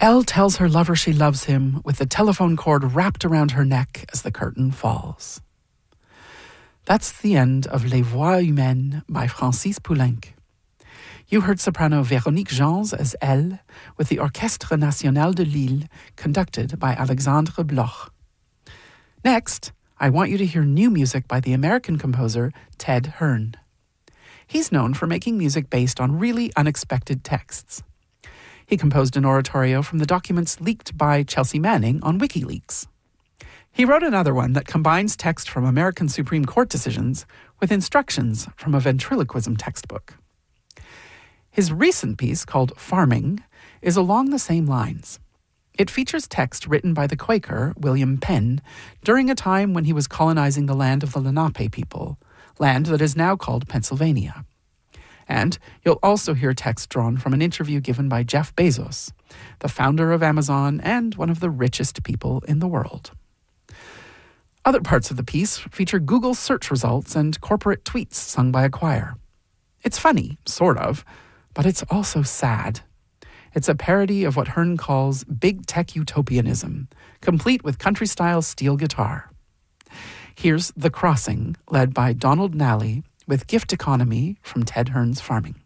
Elle tells her lover she loves him with the telephone cord wrapped around her neck as the curtain falls. That's the end of Les Voix Humaines by Francis Poulenc. You heard soprano Véronique Gens as Elle with the Orchestre National de Lille, conducted by Alexandre Bloch. Next, I want you to hear new music by the American composer Ted Hearn. He's known for making music based on really unexpected texts. He composed an oratorio from the documents leaked by Chelsea Manning on WikiLeaks. He wrote another one that combines text from American Supreme Court decisions with instructions from a ventriloquism textbook. His recent piece, called Farming, is along the same lines. It features text written by the Quaker William Penn during a time when he was colonizing the land of the Lenape people, land that is now called Pennsylvania. And you'll also hear text drawn from an interview given by Jeff Bezos, the founder of Amazon and one of the richest people in the world. Other parts of the piece feature Google search results and corporate tweets sung by a choir. It's funny, sort of, but it's also sad. It's a parody of what Hearn calls big tech utopianism, complete with country-style steel guitar. Here's The Crossing, led by Donald Nally, with Gift Economy from Ted Hearn's Farming.